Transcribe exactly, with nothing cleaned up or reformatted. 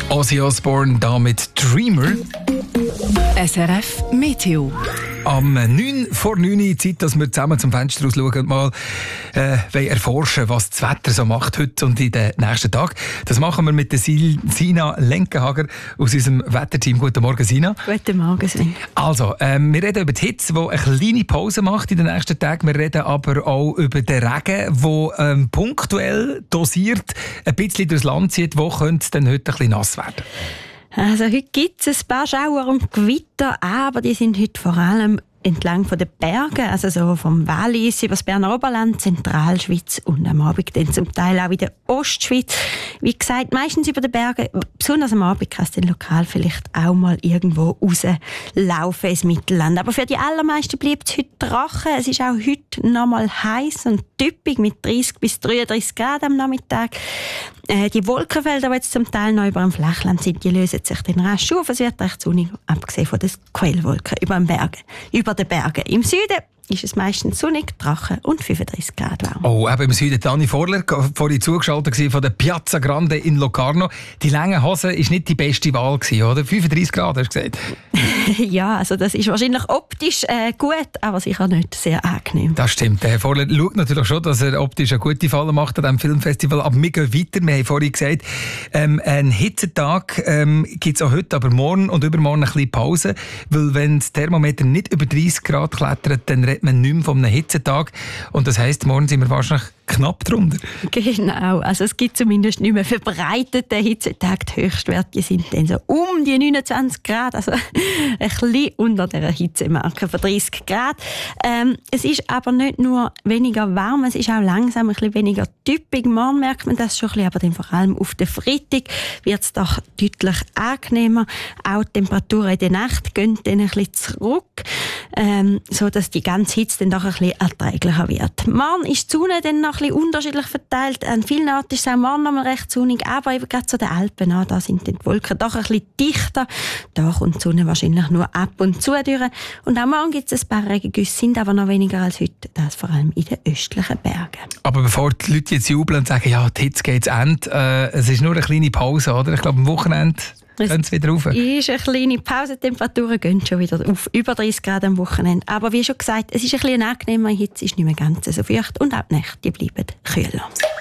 Ozzy Osbourne da mit Dreamer. S R F Meteo. Am neun vor neun Uhr Zeit, dass wir zusammen zum Fenster raus schauen und mal äh, erforschen, was das Wetter so macht heute und in den nächsten Tagen. Das machen wir mit der Sil- Sina Lenkenhager aus unserem Wetterteam. Guten Morgen, Sina. Guten Morgen, Sven. Also, ähm, wir reden über die Hitze, die eine kleine Pause macht in den nächsten Tagen. Wir reden aber auch über den Regen, der ähm, punktuell dosiert ein bisschen durchs Land zieht. Wo könnte es denn heute ein bisschen nass werden? Also heute gibt es ein paar Schauer und Gewitter, aber die sind heute vor allem entlang von den Bergen, also so vom Wallis über das Berner Oberland, Zentralschweiz und am Abend dann zum Teil auch in der Ostschweiz. Wie gesagt, meistens über den Bergen, besonders am Abend kann es dann lokal vielleicht auch mal irgendwo rauslaufen ins Mittelland. Aber für die allermeisten bleibt es heute trocken. Es ist auch heute noch mal heiß und typisch mit dreißig bis dreiunddreißig Grad am Nachmittag. Äh, die Wolkenfelder, die jetzt zum Teil noch über dem Flachland sind, die lösen sich dann rasch auf. Es wird recht sonnig, abgesehen von den Quellwolken über den Bergen. Über den Bergen. Im Süden ist es meistens sonnig, trocken und fünfunddreißig Grad warm. Oh, eben im Süden. Dani Vorler, vorhin zugeschaltet von der Piazza Grande in Locarno. Die lange Hose war nicht die beste Wahl gewesen, oder? fünfunddreißig Grad, hast du gesagt? Ja, also das ist wahrscheinlich optisch äh, gut, aber sicher nicht sehr angenehm. Das stimmt. Der Herr Vorler schaut natürlich schon, dass er optisch eine gute Falle macht an diesem Filmfestival. Aber wir gehen weiter. Wir haben vorhin gesagt, ähm, einen Hitzetag ähm, gibt es auch heute, aber morgen und übermorgen ein bisschen Pause. Weil wenn das Thermometer nicht über dreißig Grad klettert, dann redet man nicht mehr von einem Hitzetag. Und das heisst, morgen sind wir wahrscheinlich knapp drunter. Genau, also es gibt zumindest nicht mehr verbreitete Hitzetag. Die Höchstwerte sind dann so um die neunundzwanzig Grad, also ein bisschen unter der Hitzemarke von dreißig Grad. Ähm, es ist aber nicht nur weniger warm, es ist auch langsam ein bisschen weniger typisch. Morgen merkt man das schon ein bisschen, aber dann vor allem auf den Freitag wird es doch deutlich angenehmer. Auch die Temperaturen in der Nacht gehen dann ein bisschen zurück, ähm, sodass die ganze Hitze dann doch ein bisschen erträglicher wird. Morgen ist die Sonne dann noch ein bisschen unterschiedlich verteilt. An vielen Orten ist es auch morgen noch mal recht sonnig, aber eben gerade zu den Alpen an, da sind die Wolken doch ein bisschen dichter. Da kommt die Sonne wahrscheinlich nur ab und zu durch. Und auch morgen gibt es ein paar Regengüsse, sind aber noch weniger als heute, das vor allem in den östlichen Bergen. Aber bevor die Leute jetzt jubeln und sagen, ja, die Hitze geht zu Ende, äh, es ist nur eine kleine Pause, oder? Ich glaube, am Wochenende gehen sie wieder rauf. Es ist eine kleine Pause, die Temperaturen gehen schon wieder auf über dreißig Grad am Wochenende. Aber wie schon gesagt, es ist ein bisschen angenehmer, Hitze ist nicht mehr ganz so feucht und auch die Nächte bleiben kühler.